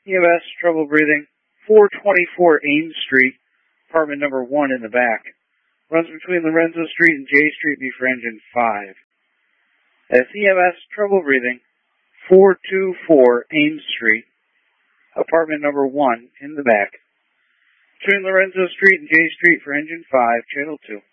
EMS, trouble breathing, 424 Ames Street, apartment number 1 in the back. Runs between Lorenzo Street and J Street, be for engine 5. That's EMS, trouble breathing, 424 Ames Street, apartment number 1 in the back. Between Lorenzo Street and J Street for engine 5, channel 2.